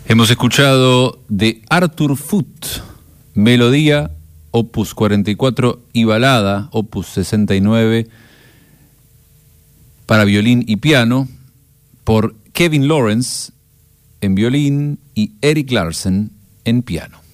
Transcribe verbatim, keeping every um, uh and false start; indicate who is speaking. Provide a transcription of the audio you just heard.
Speaker 1: Hemos escuchado de Arthur Foot, Melodía, opus cuarenta y cuatro, y Balada, opus sesenta y nueve, para violín y piano, por Kevin Lawrence en violín y Eric Larsen en piano.